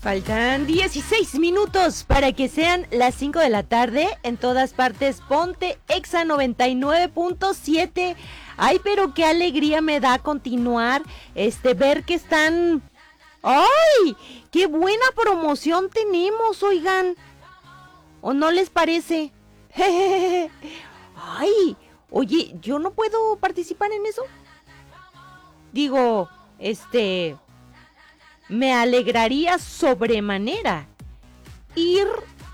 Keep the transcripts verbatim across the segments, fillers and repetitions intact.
Faltan dieciséis minutos para que sean las cinco de la tarde. En todas partes, ponte Exa noventa y nueve punto siete. Ay, pero qué alegría me da continuar, este, ver que están... ¡Ay! ¡Qué buena promoción tenemos, oigan! ¿O no les parece? ¡Ay! Oye, ¿yo no puedo participar en eso? Digo, este... me alegraría sobremanera ir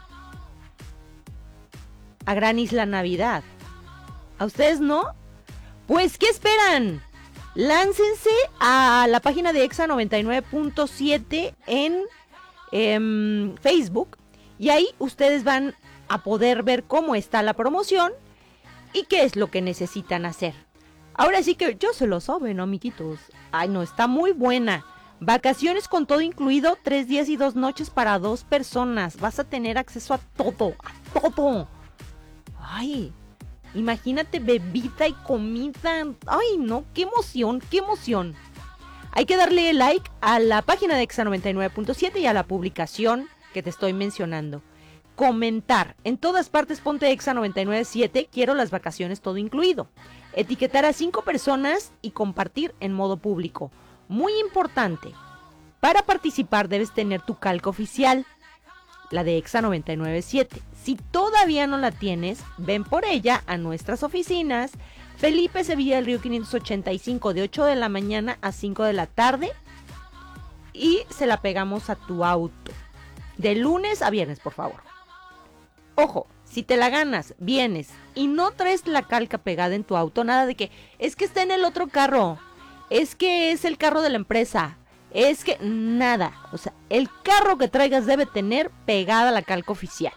a Gran Isla Navidad. ¿A ustedes no? Pues, ¿qué esperan? Láncense a la página de Exa noventa y nueve punto siete en eh, Facebook y ahí ustedes van a poder ver cómo está la promoción y qué es lo que necesitan hacer. Ahora sí que yo se lo saben, ¿no, amiguitos? Ay, no, está muy buena. Vacaciones con todo incluido, tres días y dos noches para dos personas. Vas a tener acceso a todo, a todo. Ay, imagínate bebida y comida. Ay, no, qué emoción, qué emoción. Hay que darle like a la página de Exa noventa y nueve punto siete y a la publicación que te estoy mencionando. Comentar, en todas partes ponte Exa noventa y nueve punto siete, quiero las vacaciones todo incluido. Etiquetar a cinco personas y compartir en modo público. Muy importante, para participar debes tener tu calca oficial, la de Exa noventa y nueve punto siete. Si todavía no la tienes, ven por ella a nuestras oficinas, Felipe Sevilla del Río quinientos ochenta y cinco, de ocho de la mañana a cinco de la tarde, y se la pegamos a tu auto, de lunes a viernes, por favor. Ojo, si te la ganas, vienes y no traes la calca pegada en tu auto, nada de que, es que está en el otro carro, es que es el carro de la empresa, es que nada, o sea, el carro que traigas debe tener pegada la calca oficial.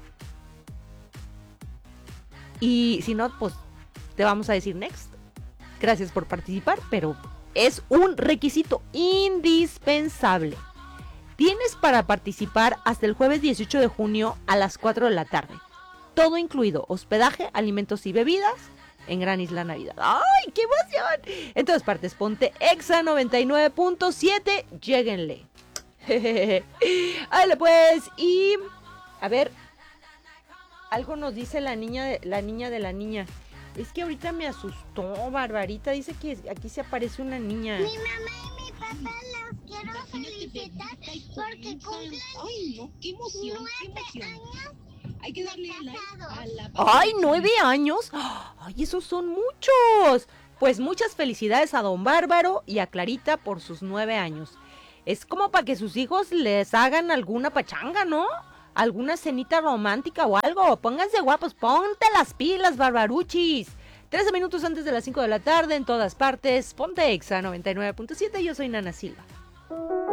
Y si no, pues te vamos a decir next. Gracias por participar, pero es un requisito indispensable. Tienes para participar hasta el jueves dieciocho de junio a las cuatro de la tarde. Todo incluido, hospedaje, alimentos y bebidas en Gran Isla Navidad. ¡Ay, qué emoción! En todas partes, ponte Exa noventa y nueve punto siete. Lléguenle. Vale, pues, y... a ver, algo nos dice la niña de la niña de la niña. Es que ahorita me asustó, Barbarita. Dice que aquí se aparece una niña. Mi mamá y mi papá los quiero felicitar porque cumplen Ay, no, qué emoción, qué emoción. años. Hay que darle like a la... ¡Ay, nueve años! ¡Ay, esos son muchos! Pues muchas felicidades a Don Bárbaro y a Clarita por sus nueve años. Es como para que sus hijos les hagan alguna pachanga, ¿no? Alguna cenita romántica o algo. Pónganse guapos, ponte las pilas, barbaruchis. trece minutos antes de las cinco de la tarde, en todas partes, ponte Exa noventa y nueve punto siete. Yo soy Nana Silva.